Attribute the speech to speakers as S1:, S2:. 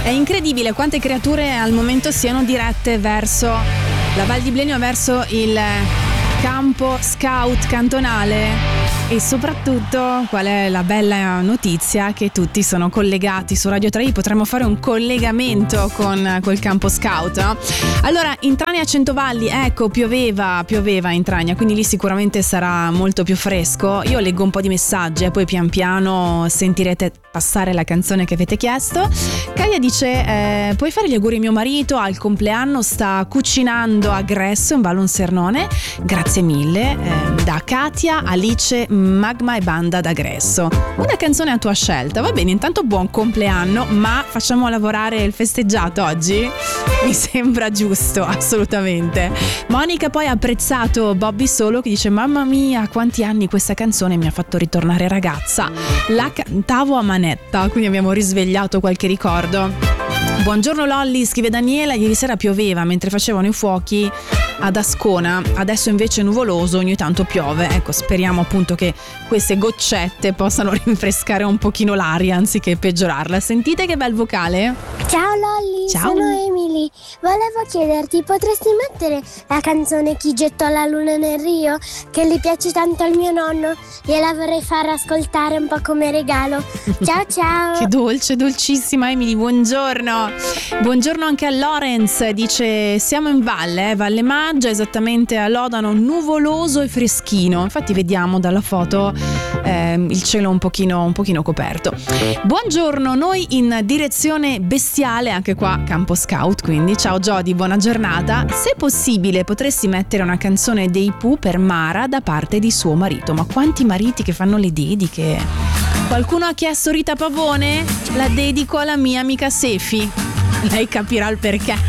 S1: incredibile quante creature al momento siano dirette verso la Val di Blenio, verso il campo scout cantonale. E soprattutto qual è la bella notizia? Che tutti sono collegati su Radio 3, potremmo fare un collegamento con quel campo scout, no? Allora, in Trania Centovalli, ecco, pioveva in Trania, quindi lì sicuramente sarà molto più fresco. Io leggo un po' di messaggi e poi pian piano sentirete passare la canzone che avete chiesto. Kaia dice: puoi fare gli auguri a mio marito al compleanno, sta cucinando a Gresso in Valon Sernone. Grazie mille. Da Katia, Alice, Magma e Banda da Gresso. Una canzone a tua scelta, va bene, intanto buon compleanno, ma facciamo lavorare il festeggiato oggi? Mi sembra giusto, assolutamente. Monica poi ha apprezzato Bobby Solo, che dice: mamma mia, quanti anni questa canzone mi ha fatto ritornare ragazza, la cantavo a manetta, quindi abbiamo risvegliato qualche ricordo. Buongiorno Lolli, scrive Daniela, ieri sera pioveva mentre facevano i fuochi ad Ascona, adesso invece è nuvoloso, ogni tanto piove. Ecco, speriamo appunto che queste goccette possano rinfrescare un pochino l'aria anziché peggiorarla. Sentite che bel vocale.
S2: Ciao Lolli,
S1: ciao.
S2: Sono Emily. Volevo chiederti, potresti mettere la canzone Chi gettò la luna nel Rio? Che gli piace tanto al mio nonno, gliela vorrei far ascoltare un po' come regalo. Ciao ciao.
S1: Che dolce, dolcissima Emily, buongiorno. Buongiorno anche a Lorenz, dice: siamo in valle, Valle Maggia, esattamente a Lodano, nuvoloso e freschino. Infatti vediamo dalla foto il cielo un pochino coperto. Buongiorno, noi in direzione bestiale, anche qua campo scout, quindi ciao Jody, buona giornata. Se possibile potresti mettere una canzone dei Pooh per Mara da parte di suo marito. Ma quanti mariti che fanno le dediche? Qualcuno ha chiesto Rita Pavone? La dedico alla mia amica Sefi. Lei capirà il perché.